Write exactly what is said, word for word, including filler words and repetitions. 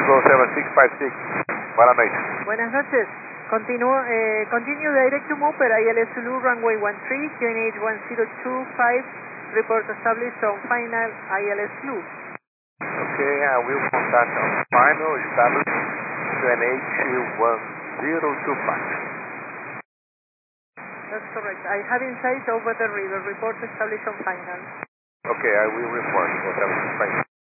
Tango seven six five six. Buenas noches. Buenas noches. Continue, eh, continue direct to Mooper, I L S Zulu, runway one three, Q N H one zero two five, report established on final I L S Zulu. Okay, I will contact on final established Q N H one zero two five. That's correct. I have insight over the river, report established on final. Okay, I will report.